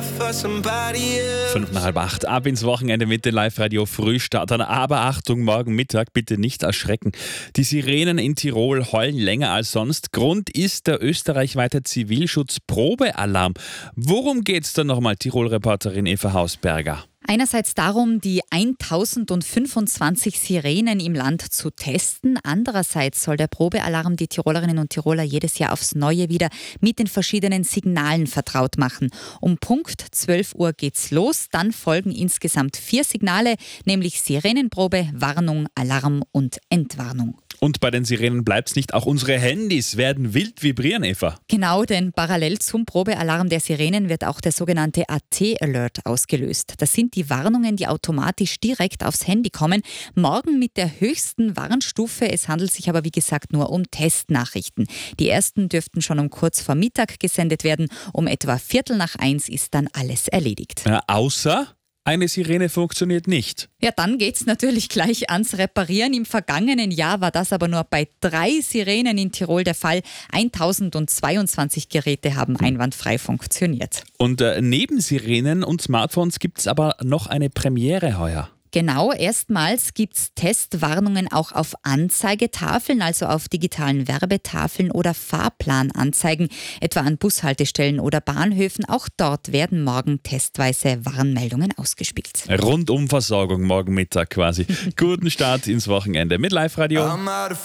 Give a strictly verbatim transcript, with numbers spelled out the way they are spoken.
Fünf nach halb acht, ab ins Wochenende mit den Live-Radio-Frühstartern. Aber Achtung, morgen Mittag bitte nicht erschrecken. Die Sirenen in Tirol heulen länger als sonst. Grund ist der österreichweite Zivilschutz-Probealarm. Worum geht's da nochmal, Tirol-Reporterin Eva Hausberger? Einerseits darum, die tausendfünfundzwanzig Sirenen im Land zu testen. Andererseits soll der Probealarm die Tirolerinnen und Tiroler jedes Jahr aufs Neue wieder mit den verschiedenen Signalen vertraut machen. Um Punkt zwölf Uhr geht's los. Dann folgen insgesamt vier Signale, nämlich Sirenenprobe, Warnung, Alarm und Entwarnung. Und bei den Sirenen bleibt's nicht. Auch unsere Handys werden wild vibrieren, Eva. Genau, denn parallel zum Probealarm der Sirenen wird auch der sogenannte A T-Alert ausgelöst. Das sind die Warnungen, die automatisch direkt aufs Handy kommen. Morgen mit der höchsten Warnstufe. Es handelt sich aber wie gesagt nur um Testnachrichten. Die ersten dürften schon um kurz vor Mittag gesendet werden. Um etwa Viertel nach eins ist dann alles erledigt. Ja, außer eine Sirene funktioniert nicht. Ja, dann geht's natürlich gleich ans Reparieren. Im vergangenen Jahr war das aber nur bei drei Sirenen in Tirol der Fall. tausendzweiundzwanzig Geräte haben einwandfrei funktioniert. Und äh, neben Sirenen und Smartphones gibt's aber noch eine Premiere heuer. Genau, erstmals gibt's Testwarnungen auch auf Anzeigetafeln, also auf digitalen Werbetafeln oder Fahrplananzeigen, etwa an Bushaltestellen oder Bahnhöfen. Auch dort werden morgen testweise Warnmeldungen ausgespielt. Rundumversorgung morgen Mittag quasi. Guten Start ins Wochenende mit Live-Radio.